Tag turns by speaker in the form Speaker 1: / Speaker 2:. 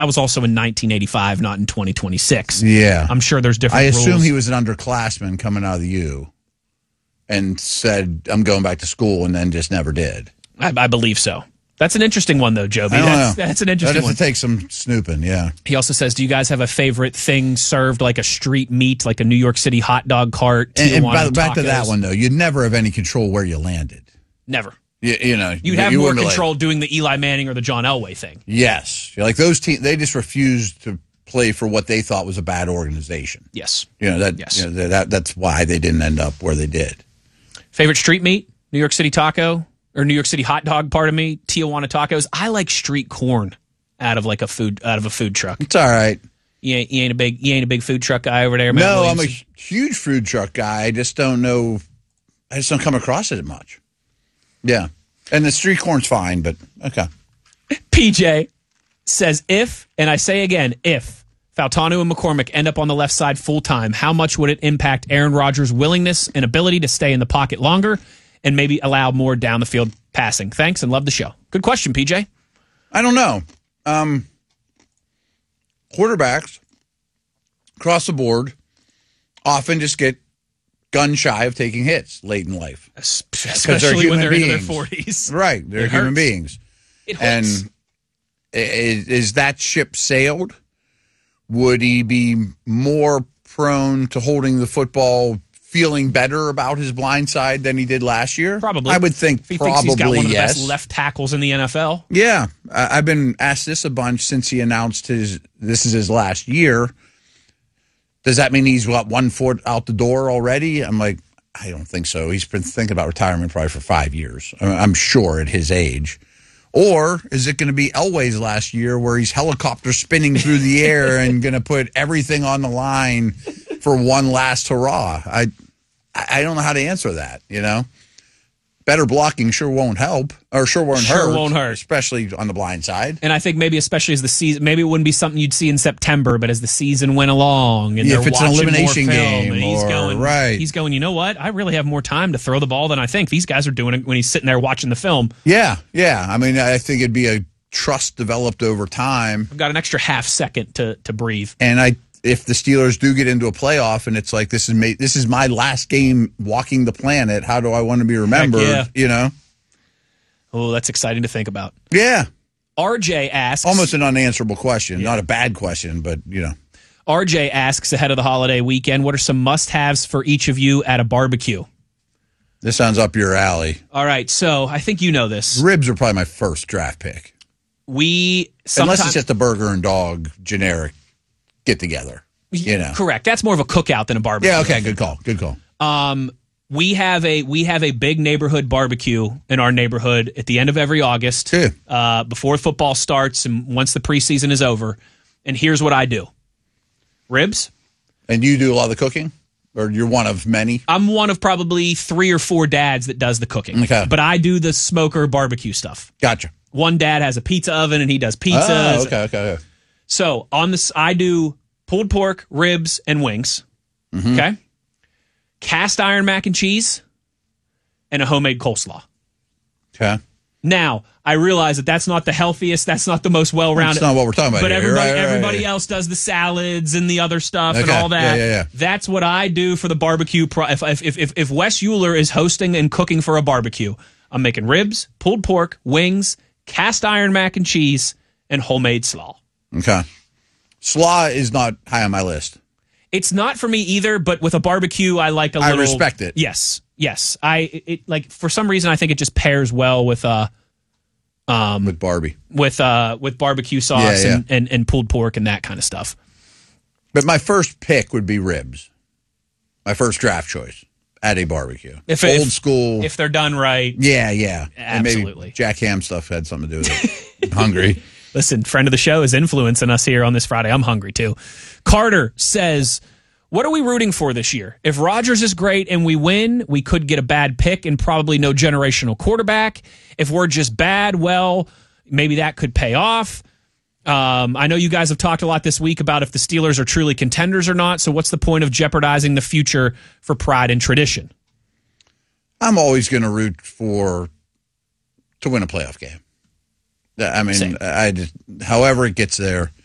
Speaker 1: I was also in 1985, not in 2026.
Speaker 2: Yeah.
Speaker 1: I'm sure there's different rules.
Speaker 2: I assume he was an underclassman coming out of the U and said, I'm going back to school, and then just never did.
Speaker 1: I believe so. That's an interesting one, though, Joby. That's an interesting one.
Speaker 2: That take some snooping, yeah.
Speaker 1: He also says, do you guys have a favorite thing served like a street meat, like a New York City hot dog cart?
Speaker 2: And back to that one, though. You'd never have any control where you landed.
Speaker 1: Never.
Speaker 2: You'd
Speaker 1: have more control doing the Eli Manning or the John Elway thing.
Speaker 2: Yes. Like those teams, they just refused to play for what they thought was a bad organization.
Speaker 1: Yes.
Speaker 2: That's why they didn't end up where they did.
Speaker 1: Favorite street meat? New York City taco or New York City hot dog, pardon me, Tijuana tacos. I like street corn out of a food truck.
Speaker 2: It's all right.
Speaker 1: You ain't a big food truck guy over there, man.
Speaker 2: No, I'm a huge food truck guy. I just don't come across it much. Yeah. And the street corn's fine, but okay.
Speaker 1: PJ says if, and I say again, if Fautanu and McCormick end up on the left side full-time, how much would it impact Aaron Rodgers' willingness and ability to stay in the pocket longer and maybe allow more down-the-field passing? Thanks, and love the show. Good question, PJ.
Speaker 2: I don't know. Quarterbacks across the board often just get gun-shy of taking hits late in life.
Speaker 1: Especially when they're into their 40s.
Speaker 2: Right. They're human beings.
Speaker 1: It hurts.
Speaker 2: And is that ship sailed? Would he be more prone to holding the football, feeling better about his blind side than he did last year?
Speaker 1: Probably.
Speaker 2: I would think
Speaker 1: he
Speaker 2: probably
Speaker 1: thinks he's got one of the
Speaker 2: yes.
Speaker 1: best left tackles in the NFL.
Speaker 2: Yeah. I've been asked this a bunch since he announced this is his last year. Does that mean he's, 1 foot out the door already? I'm like, I don't think so. He's been thinking about retirement probably for 5 years, I'm sure, at his age. Or is it going to be Elway's last year where he's helicopter spinning through the air and going to put everything on the line for one last hurrah? I don't know how to answer that, Better blocking sure won't help, or sure won't hurt, especially on the blind side.
Speaker 1: And I think maybe especially as the season, maybe it wouldn't be something you'd see in September, but as the season went along and
Speaker 2: if it's an elimination game,
Speaker 1: and he's going, you know what? I really have more time to throw the ball than I think. These guys are doing it when he's sitting there watching the film.
Speaker 2: Yeah. I mean, I think it'd be a trust developed over time.
Speaker 1: I've got an extra half second to breathe.
Speaker 2: And if the Steelers do get into a playoff and it's like, this is my last game walking the planet, how do I want to be remembered?
Speaker 1: Yeah. Oh, that's exciting to think about.
Speaker 2: Yeah.
Speaker 1: RJ asks.
Speaker 2: Almost an unanswerable question. Not a bad question, but,
Speaker 1: RJ asks ahead of the holiday weekend, what are some must-haves for each of you at a barbecue?
Speaker 2: This sounds up your alley.
Speaker 1: All right, so I think you know this.
Speaker 2: Ribs are probably my first draft pick. Unless it's just a burger and dog generic get together,
Speaker 1: Correct. That's more of a cookout than a barbecue.
Speaker 2: Yeah, okay, good call.
Speaker 1: We have a big neighborhood barbecue in our neighborhood at the end of every August, before football starts and once the preseason is over. And here's what I do. Ribs.
Speaker 2: And you do a lot of the cooking? Or you're one of many?
Speaker 1: I'm one of probably 3 or 4 dads that does the cooking.
Speaker 2: Okay.
Speaker 1: But I do the smoker barbecue stuff.
Speaker 2: Gotcha.
Speaker 1: One dad has a pizza oven and he does pizzas.
Speaker 2: Oh, okay.
Speaker 1: So on this, I do pulled pork, ribs, and wings. Mm-hmm. Okay. Cast iron mac and cheese, and a homemade coleslaw.
Speaker 2: Okay.
Speaker 1: Now, I realize that that's not the healthiest, that's not the most well-rounded.
Speaker 2: That's not what we're talking about.
Speaker 1: But
Speaker 2: here.
Speaker 1: everybody else does the salads and the other stuff and all that.
Speaker 2: Yeah.
Speaker 1: That's what I do for the barbecue. If Wes Euler is hosting and cooking for a barbecue, I'm making ribs, pulled pork, wings, cast iron mac and cheese, and homemade slaw.
Speaker 2: Okay. Slaw is not high on my list.
Speaker 1: It's not for me either, but with a barbecue, I like a little.
Speaker 2: I respect it.
Speaker 1: Yes. For some reason, I think it just pairs well with
Speaker 2: Barbie.
Speaker 1: With barbecue sauce and pulled pork and that kind of stuff.
Speaker 2: But my first pick would be ribs. My first draft choice at a barbecue. Old school.
Speaker 1: If they're done right.
Speaker 2: Yeah.
Speaker 1: Absolutely.
Speaker 2: And maybe Jack Ham stuff had something to do with it. I'm hungry.
Speaker 1: Listen, friend of the show is influencing us here on this Friday. I'm hungry too. Carter says, what are we rooting for this year? If Rodgers is great and we win, we could get a bad pick and probably no generational quarterback. If we're just bad, well, maybe that could pay off. I know you guys have talked a lot this week about if the Steelers are truly contenders or not. So what's the point of jeopardizing the future for pride and tradition?
Speaker 2: I'm always going to root to win a playoff game. I mean, however it gets there,